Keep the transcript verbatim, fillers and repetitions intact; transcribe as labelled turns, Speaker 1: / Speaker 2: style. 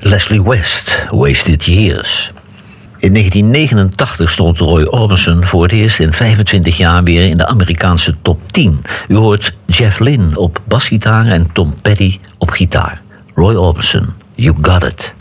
Speaker 1: Leslie West, Wasted Years. In negentien negenentachtig stond Roy Orbison voor het eerst in vijfentwintig jaar weer in de Amerikaanse top tien. U hoort Jeff Lynne op basgitaar en Tom Petty op gitaar. Roy Orbison, You Got It.